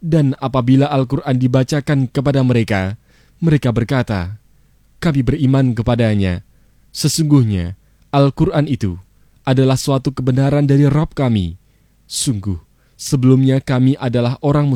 Dan apabila Al-Quran dibacakan kepada mereka, mereka berkata, kami beriman kepadanya. Sesungguhnya Al-Quran itu adalah suatu kebenaran dari Rabb kami. Sungguh, sebelumnya kami adalah orang